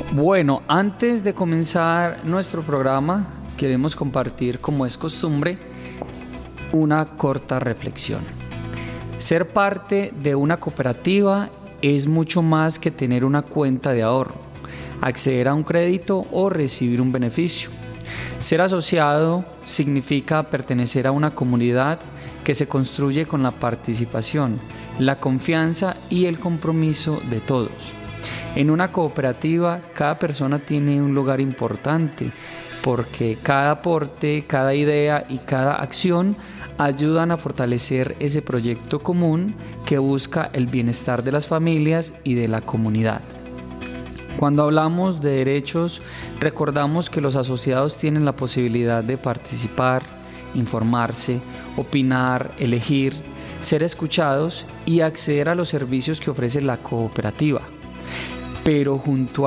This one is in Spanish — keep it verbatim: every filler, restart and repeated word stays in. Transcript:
Bueno, antes de comenzar nuestro programa, queremos compartir, como es costumbre, una corta reflexión. Ser parte de una cooperativa es mucho más que tener una cuenta de ahorro, acceder a un crédito o recibir un beneficio. Ser asociado significa pertenecer a una comunidad que se construye con la participación, la confianza y el compromiso de todos. En una cooperativa, cada persona tiene un lugar importante porque cada aporte, cada idea y cada acción ayudan a fortalecer ese proyecto común que busca el bienestar de las familias y de la comunidad. Cuando hablamos de derechos, recordamos que los asociados tienen la posibilidad de participar, informarse, opinar, elegir, ser escuchados y acceder a los servicios que ofrece la cooperativa. Pero junto